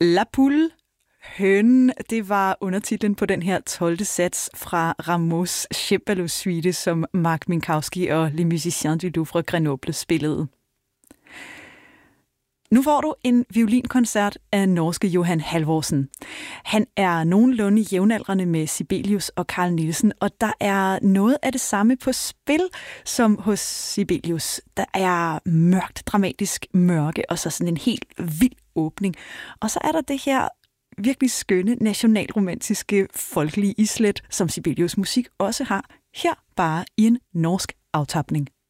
La Poule, hønen, det var undertitlen på den her 12. sats fra Rameaus Cembalo-suite, som Mark Minkowski og Les Musiciens du Louvre Grenoble spillede. Nu får du en violinkoncert af norske Johan Halvorsen. Han er nogenlunde jævnaldrende med Sibelius og Carl Nielsen, og der er noget af det samme på spil som hos Sibelius. Der er mørkt, dramatisk mørke, og så sådan en helt vild åbning. Og så er der det her virkelig skønne, nationalromantiske, folkelige islet, som Sibelius musik også har, her bare i en norsk aftapning.